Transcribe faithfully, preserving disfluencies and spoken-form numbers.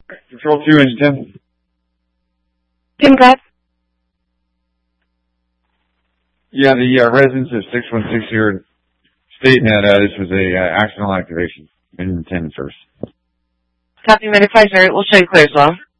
Control two, engine ten. Tim, go ahead. Yeah, the uh, residence of six one six here stating that uh, this was a uh, accidental activation. Engine ten first. Copy, manufacturer. We'll show you clear as well.